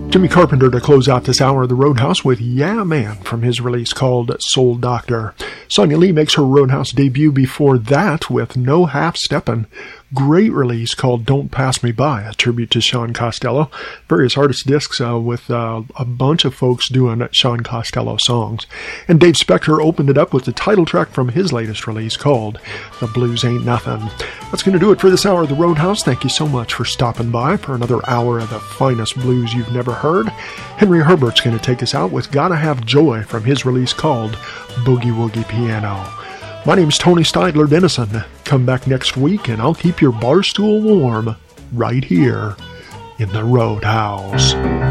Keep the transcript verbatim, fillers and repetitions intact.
Jimmy Carpenter to close out this hour of the Roadhouse with Yeah Man from his release called Soul Doctor. Sonia Lee makes her Roadhouse debut before that with No Half Steppin'. Great release called Don't Pass Me By, a tribute to Sean Costello. Various artist discs uh, with uh, a bunch of folks doing Sean Costello songs. And Dave Spector opened it up with the title track from his latest release called The Blues Ain't Nothin'. That's going to do it for this hour of the Roadhouse. Thank you so much for stopping by for another hour of the finest blues you've never heard. Henry Herbert's going to take us out with Gotta Have Joy from his release called Boogie Woogie Piano. My name's Tony Steidler Dennison. Come back next week and I'll keep your bar stool warm right here in the Roadhouse.